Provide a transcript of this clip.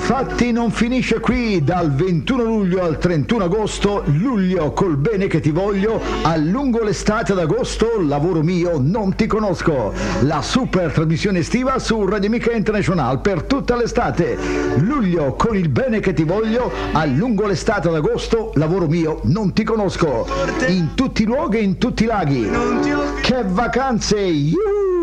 infatti non finisce qui. Dal 21 luglio al 31 agosto, luglio col bene che ti voglio, a lungo l'estate ad agosto, lavoro mio, non ti conosco. La super trasmissione estiva su Radio Amica International per tutta l'estate. Luglio con il bene che ti voglio, a lungo l'estate ad agosto, lavoro mio, non ti conosco. In tutti i luoghi e in tutti i laghi. Che vacanze! Yuhu!